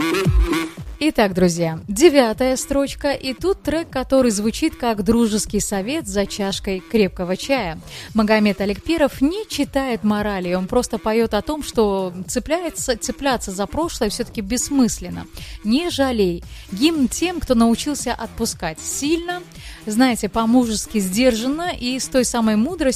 Итак, друзья, 9-я строчка, и тут трек, который звучит как дружеский совет за чашкой крепкого чая. Магомед Аликперов не читает морали, он просто поет о том, что цепляться за прошлое все-таки бессмысленно. Не жалей. Гимн тем, кто научился отпускать сильно, знаете, по-мужески сдержанно и с той самой мудростью,